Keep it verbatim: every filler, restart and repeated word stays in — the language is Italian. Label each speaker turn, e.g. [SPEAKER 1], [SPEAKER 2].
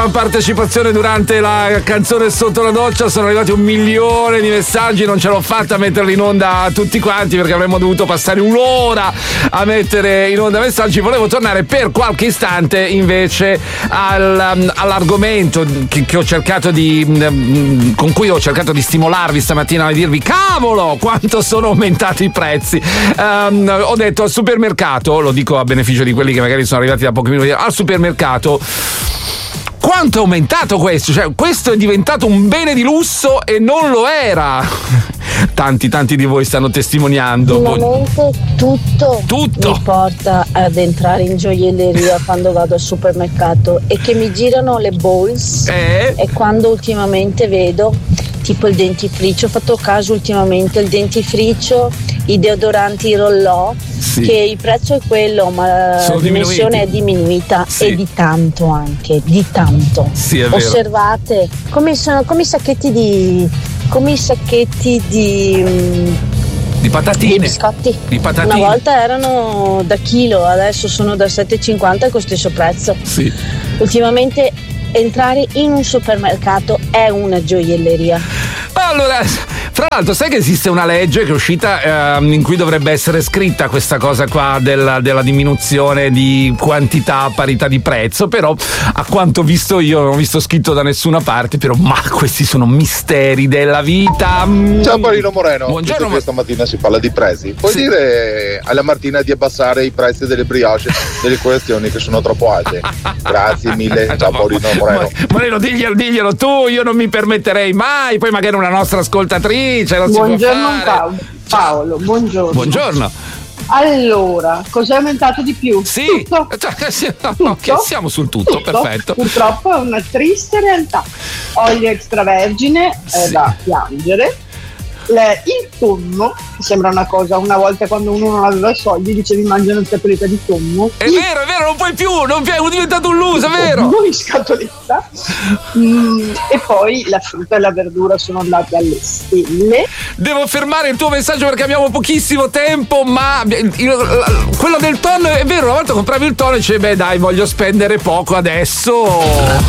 [SPEAKER 1] bellissima partecipazione durante la canzone Sotto la doccia. Sono arrivati un milione di messaggi, non ce l'ho fatta a metterli in onda a tutti quanti perché avremmo dovuto passare un'ora a mettere in onda messaggi. Volevo tornare per qualche istante invece al, all'argomento che, che ho cercato di con cui ho cercato di stimolarvi stamattina, e dirvi cavolo quanto sono aumentati i prezzi. Um, ho detto al supermercato, lo dico a beneficio di quelli che magari sono arrivati da pochi minuti, al supermercato quanto è aumentato questo, cioè questo è diventato un bene di lusso e non lo era. Tanti tanti di voi stanno testimoniando.
[SPEAKER 2] Ultimamente tutto,
[SPEAKER 1] tutto
[SPEAKER 2] mi porta ad entrare in gioielleria quando vado al supermercato e che mi girano le balls
[SPEAKER 1] eh?
[SPEAKER 2] E quando ultimamente vedo tipo il dentifricio, ho fatto caso ultimamente il dentifricio, i deodoranti, i roll-on, sì, che il prezzo è quello ma la dimensione è diminuita, sì, e di tanto anche, di tanto.
[SPEAKER 1] Sì, è vero.
[SPEAKER 2] Osservate come sono, come i sacchetti di come i sacchetti di
[SPEAKER 1] di patatine,
[SPEAKER 2] di biscotti.
[SPEAKER 1] Di patatine.
[SPEAKER 2] Una volta erano da chilo, adesso sono da sette e cinquanta con lo stesso prezzo.
[SPEAKER 1] Sì.
[SPEAKER 2] Ultimamente entrare in un supermercato è una gioielleria.
[SPEAKER 1] Allora, fra l'altro, sai che esiste una legge che è uscita eh, in cui dovrebbe essere scritta questa cosa qua della, della diminuzione di quantità a parità di prezzo, però a quanto ho visto io non ho visto scritto da nessuna parte, però ma questi sono misteri della vita.
[SPEAKER 3] Ciao Paolino Moreno.
[SPEAKER 1] Buongiorno.
[SPEAKER 3] Questa mattina si parla di prezzi. Puoi sì. dire alla Martina di abbassare i prezzi delle brioche, delle colazioni che sono troppo alte? Grazie mille. Ciao Paolino Moreno.
[SPEAKER 1] Moreno, diglielo, diglielo tu, io non mi permetterei mai, poi magari una nostra ascoltatrice non
[SPEAKER 4] buongiorno
[SPEAKER 1] si può fare.
[SPEAKER 4] Paolo. Paolo, buongiorno.
[SPEAKER 1] Buongiorno.
[SPEAKER 4] Allora, cos'è aumentato di più?
[SPEAKER 1] Sì,
[SPEAKER 4] tutto.
[SPEAKER 1] tutto? Okay, siamo sul tutto, tutto, perfetto.
[SPEAKER 4] Purtroppo è una triste realtà. Olio extravergine sì. è da piangere. Le, il tonno, che sembra una cosa, una volta quando uno non aveva soldi dicevi mangia una scatoletta di tonno.
[SPEAKER 1] È il, vero, è vero, non puoi più, non è diventato un loser, è vero.
[SPEAKER 4] Non in scatoletta. Mm, e poi la frutta e la verdura sono andate alle stelle.
[SPEAKER 1] Devo fermare il tuo messaggio perché abbiamo pochissimo tempo, ma il, il, quello del tonno è vero, una volta compravi il tonno e dicevi beh dai voglio spendere poco adesso.